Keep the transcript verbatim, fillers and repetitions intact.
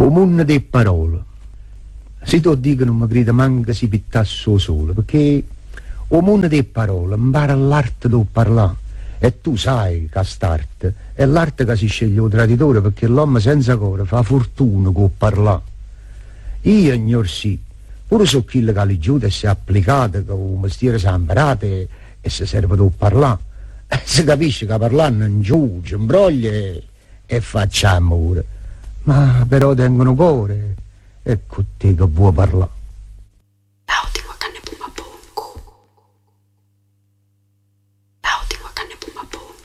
O mondo delle parole. Se tu dico non mi crede manca si pittasse solo, perché o mondo delle parole impara l'arte di parlare. E tu sai che st'arte è l'arte che si sceglie il traditore, perché l'uomo senza cuore fa fortuna con parlare. Io ignor sì, pure su chi che li giuda e si è applicato, che un mestiere si è imparato e, e si serve per parlare. E si capisce che parlare non giuge, imbroglia e, e faccia amore. Ma però tengono cuore, ecco te che vuoi parlare.